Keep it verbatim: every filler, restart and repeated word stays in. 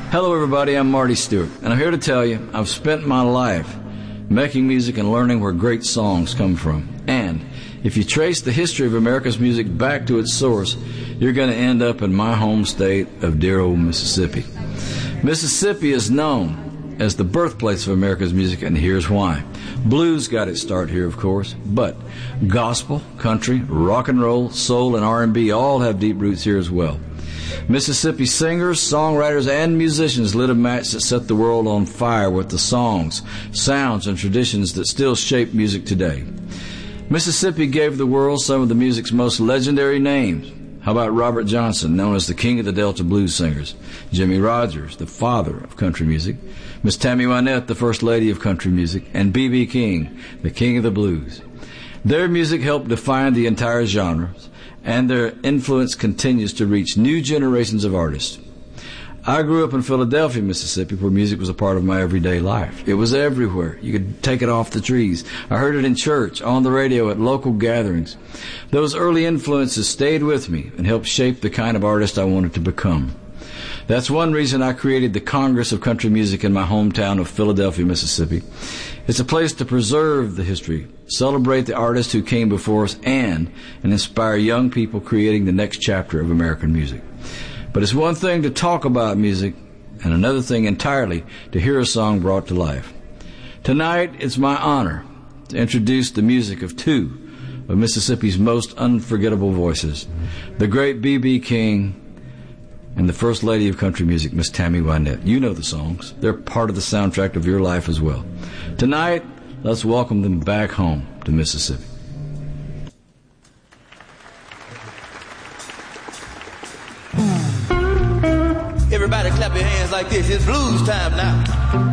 Hello everybody, I'm Marty Stewart, and I'm here to tell you I've spent my life making music and learning where great songs come from. And if you trace the history of America's music back to its source, you're going to end up in my home state of dear old Mississippi. Mississippi is known as the birthplace of America's music, and here's why. Blues got its start here, of course, but gospel, country, rock and roll, soul, and R and B all have deep roots here as well. Mississippi singers, songwriters, and musicians lit a match that set the world on fire with the songs, sounds, and traditions that still shape music today. Mississippi gave the world some of the music's most legendary names. How about Robert Johnson, known as the king of the Delta blues singers, Jimmy Rogers, the father of country music, Miss Tammy Wynette, the first lady of country music, and B B King, the king of the blues. Their music helped define the entire genres, and their influence continues to reach new generations of artists. I grew up in Philadelphia, Mississippi, where music was a part of my everyday life. It was everywhere. You could take it off the trees. I heard it in church, on the radio, at local gatherings. Those early influences stayed with me and helped shape the kind of artist I wanted to become. That's one reason I created the Congress of Country Music in my hometown of Philadelphia, Mississippi. It's a place to preserve the history, celebrate the artists who came before us, and, and inspire young people creating the next chapter of American music. But it's one thing to talk about music, and another thing entirely to hear a song brought to life. Tonight, it's my honor to introduce the music of two of Mississippi's most unforgettable voices, the great B B King and the first lady of country music, Miss Tammy Wynette. You know the songs. They're part of the soundtrack of your life as well. Tonight, let's welcome them back home to Mississippi. Everybody clap your hands like this. It's blues time now.